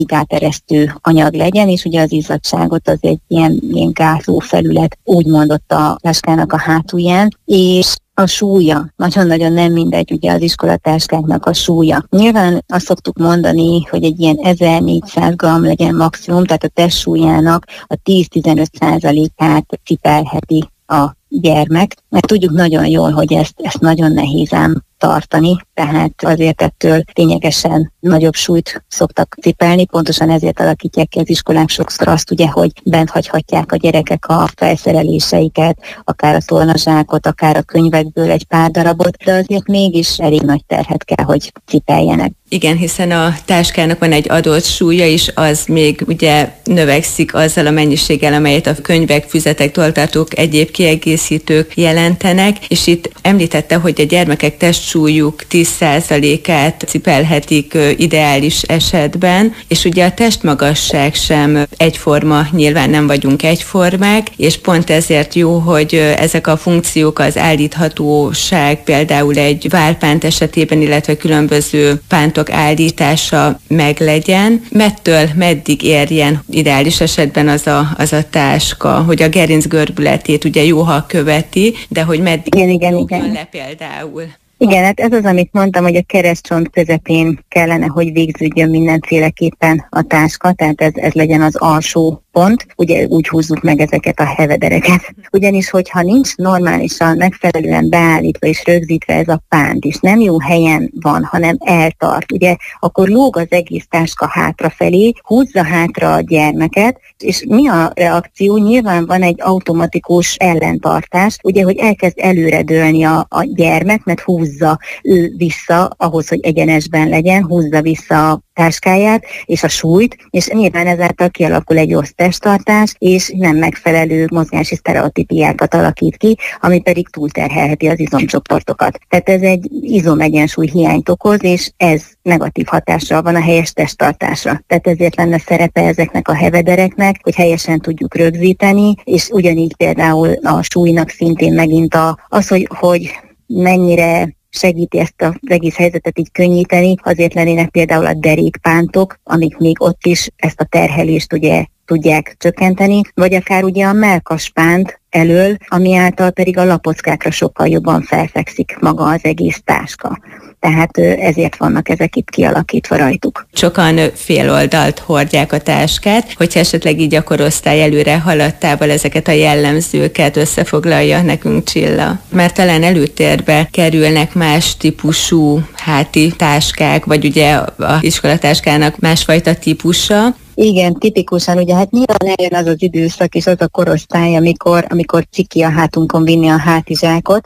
gáteresztő anyag legyen, és ugye az izzadságot az egy ilyen gázó felület, úgymond ott a táskának a hátulján, és a súlya, nagyon-nagyon nem mindegy, ugye az iskolatáskáknak a súlya. Nyilván azt szoktuk mondani, hogy egy ilyen 1400 g legyen maximum, tehát a testsúlyának a 10-15%-át cipelheti a gyermek, mert tudjuk nagyon jól, hogy ezt nagyon nehéz ám tartani, tehát azért ettől lényegesen nagyobb súlyt szoktak cipelni, pontosan ezért alakítják ki az iskolák sokszor azt ugye, hogy bent hagyhatják a gyerekek a felszereléseiket, akár a tornazsákot, akár a könyvekből egy pár darabot, de azért mégis elég nagy terhet kell, hogy cipeljenek. Igen, hiszen a táskának van egy adott súlya is, az még ugye növekszik azzal a mennyiséggel, amelyet a könyvek, füzetek, tolltartók, egyéb kiegészítők jelentenek, és itt említette, hogy a gyermekek testsúlyuk 10%-át cipelhetik ideális esetben, és ugye a testmagasság sem egyforma, nyilván nem vagyunk egyformák, és pont ezért jó, hogy ezek a funkciók, az állíthatóság például egy válpánt esetében, illetve különböző pántok állítása meglegyen. Mettől meddig érjen ideális esetben az a táska, hogy a gerinc görbületét ugye jó, ha követi, de hogy meddig igen. le például. Igen, hát ez az, amit mondtam, hogy a keresztcsont közepén kellene, hogy végződjön mindenféleképpen a táska, tehát ez legyen az alsó pont, ugye úgy húzzuk meg ezeket a hevedereket. Ugyanis, hogyha nincs normálisan, megfelelően beállítva és rögzítve ez a pánt, és nem jó helyen van, hanem eltart, ugye, akkor lóg az egész táska hátrafelé, húzza hátra a gyermeket, és mi a reakció? Nyilván van egy automatikus ellentartás, ugye, hogy elkezd előredőlni a gyermek, mert húzza ő vissza, ahhoz, hogy egyenesben legyen, húzza vissza a táskáját és a súlyt, és nyilván ezáltal kialakul egy rossz testtartás, és nem megfelelő mozgási sztereotípiákat alakít ki, ami pedig túlterhelheti az izomcsoportokat. Tehát ez egy izomegyensúly hiányt okoz, és ez negatív hatással van a helyes testtartásra. Tehát ezért lenne szerepe ezeknek a hevedereknek, hogy helyesen tudjuk rögzíteni, és ugyanígy például a súlynak szintén megint az, hogy mennyire segíti ezt az egész helyzetet így könnyíteni, azért lennének például a derékpántok, amik még ott is ezt a terhelést ugye tudják csökkenteni, vagy akár ugye a mellkaspánt elől, ami által pedig a lapockákra sokkal jobban felfekszik maga az egész táska. Tehát ezért vannak ezek itt kialakítva rajtuk. Sokan féloldalt hordják a táskát, hogyha esetleg így a korosztály előre haladtával ezeket a jellemzőket összefoglalja nekünk Csilla. Mert talán előtérbe kerülnek más típusú háti táskák, vagy ugye a iskolatáskának másfajta típusa. Igen, tipikusan, ugye hát nyilván eljön az az időszak és az a korosztály, amikor ciki a hátunkon vinni a hátizsákot,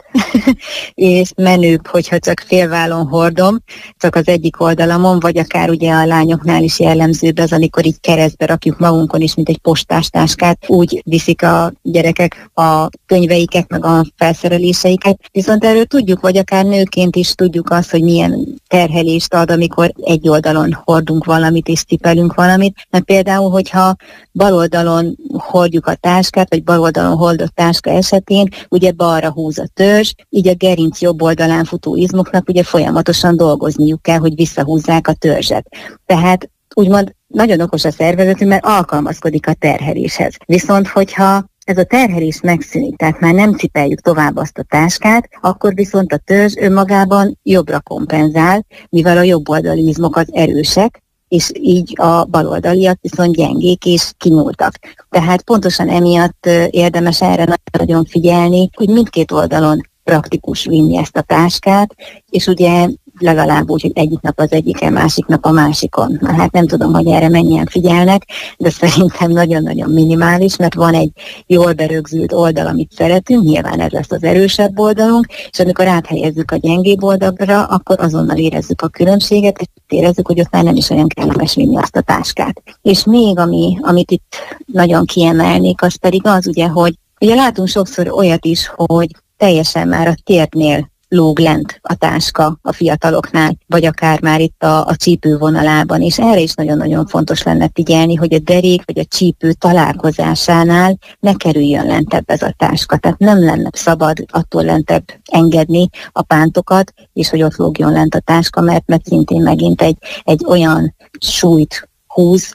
és menőbb, hogyha csak félvállon hordom, csak az egyik oldalamon, vagy akár ugye a lányoknál is jellemzőbb az, amikor így keresztbe rakjuk magunkon is, mint egy postástáskát, úgy viszik a gyerekek a könyveiket, meg a felszereléseiket. Viszont erről tudjuk, vagy akár nőként is tudjuk azt, hogy milyen terhelést ad, amikor egy oldalon hordunk valamit és cipelünk valamit. Mert például, hogyha bal oldalon hordjuk a táskát, vagy bal oldalon hordott táska esetén, ugye balra húz a törzs, így a gerinc jobb oldalán futó izmoknak ugye folyamatosan dolgozniuk kell, hogy visszahúzzák a törzset. Tehát úgymond nagyon okos a szervezetünk, mert alkalmazkodik a terheléshez. Viszont, hogyha ez a terhelés megszűnik, tehát már nem cipeljük tovább azt a táskát, akkor viszont a törzs önmagában jobbra kompenzál, mivel a jobb oldali izmok az erősek, és így a baloldaliak viszont gyengék és kinyúltak. Tehát pontosan emiatt érdemes erre nagyon figyelni, hogy mindkét oldalon praktikus vinni ezt a táskát, és ugye legalább úgy, hogy egyik nap az egyiken, másik nap a másikon. Hát nem tudom, hogy erre mennyien figyelnek, de szerintem nagyon-nagyon minimális, mert van egy jól berögzült oldal, amit szeretünk, nyilván ez lesz az erősebb oldalunk, és amikor áthelyezzük a gyengébb oldalra, akkor azonnal érezzük a különbséget, és érezzük, hogy ott már nem is olyan kellemes vinni azt a táskát. És még amit itt nagyon kiemelnék, az pedig az ugye, hogy ugye látunk sokszor olyat is, hogy teljesen már a térnél lóg lent a táska a fiataloknál, vagy akár már itt a csípő vonalában, és erre is nagyon-nagyon fontos lenne figyelni, hogy a derék vagy a csípő találkozásánál ne kerüljön lentebb ez a táska, tehát nem lenne szabad attól lentebb engedni a pántokat, és hogy ott lógjon lent a táska, mert szintén megint egy olyan súlyt húz